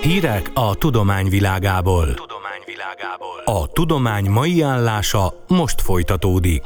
Hírek a tudomány világából. A tudomány mai állása most folytatódik.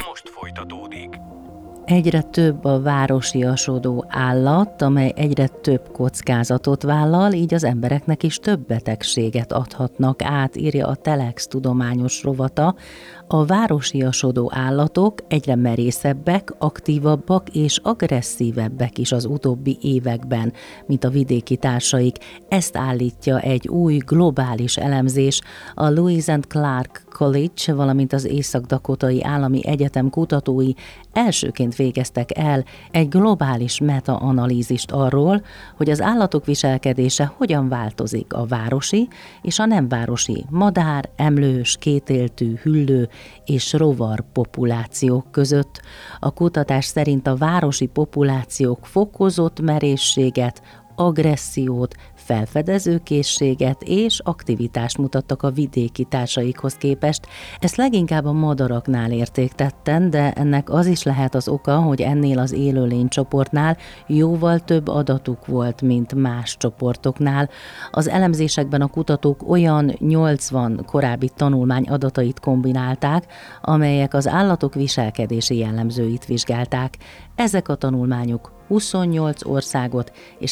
Egyre több a városiasodó állat, amely egyre több kockázatot vállal, így az embereknek is több betegséget adhatnak át, írja a Telex tudományos rovata. A városiasodó állatok egyre merészebbek, aktívabbak és agresszívebbek is az utóbbi években, mint a vidéki társaik. Ezt állítja egy új globális elemzés. A Lewis and Clark College, valamint az Észak-Dakotai Állami Egyetem kutatói elsőként végeztek el egy globális meta-analízist arról, hogy az állatok viselkedése hogyan változik a városi és a nem városi madár, emlős, kétéltű, hüllő és rovar populációk között. A kutatás szerint a városi populációk fokozott merészséget, agressziót, felfedezőkészséget és aktivitást mutattak a vidéki társaikhoz képest. Ezt leginkább a madaraknál érték tetten, de ennek az is lehet az oka, hogy ennél az élőlénycsoportnál jóval több adatuk volt, mint más csoportoknál. Az elemzésekben a kutatók olyan 80 korábbi tanulmány adatait kombinálták, amelyek az állatok viselkedési jellemzőit vizsgálták. Ezek a tanulmányok 28 országot és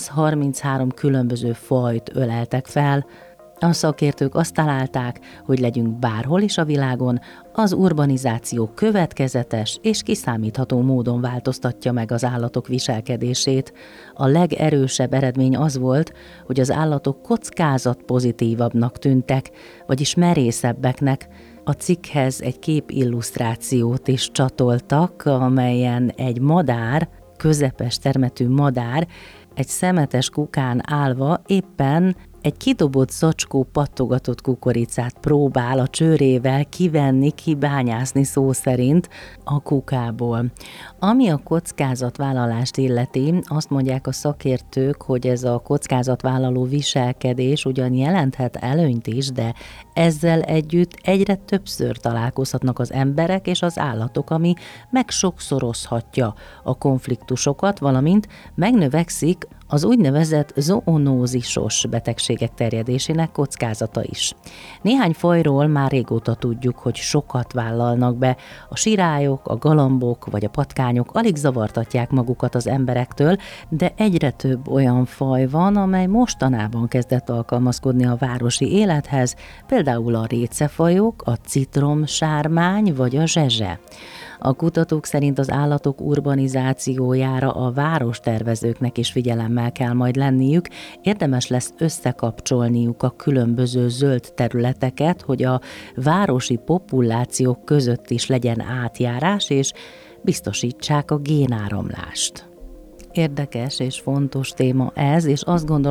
133 különböző fajt öleltek fel. A szakértők azt találták, hogy legyünk bárhol is a világon, az urbanizáció következetes és kiszámítható módon változtatja meg az állatok viselkedését. A legerősebb eredmény az volt, hogy az állatok kockázatpozitívabbnak tűntek, vagyis merészebbeknek. A cikkhez egy képillusztrációt is csatoltak, amelyen egy madár, közepes termetű madár egy szemetes kukán állva éppen egy kidobott zacskó pattogatott kukoricát próbál a csőrével kivenni, kibányászni szó szerint a kukából. Ami a kockázatvállalást illeti, azt mondják a szakértők, hogy ez a kockázatvállaló viselkedés ugyan jelenthet előnyt is, de ezzel együtt egyre többször találkozhatnak az emberek és az állatok, ami megsokszorozhatja a konfliktusokat, valamint megnövekszik az úgynevezett zoonózisos betegségek terjedésének kockázata is. Néhány fajról már régóta tudjuk, hogy sokat vállalnak be. A sirályok, a galambok vagy a patkányok alig zavartatják magukat az emberektől, de egyre több olyan faj van, amely mostanában kezdett alkalmazkodni a városi élethez, például a récefajok, a citromsármány vagy a zsezse. A kutatók szerint az állatok urbanizációjára a várostervezőknek is figyelemmel kell majd lenniük, érdemes lesz összekapcsolniuk a különböző zöld területeket, hogy a városi populációk között is legyen átjárás, és biztosítsák a génáramlást. Érdekes és fontos téma ez, és azt gondolom,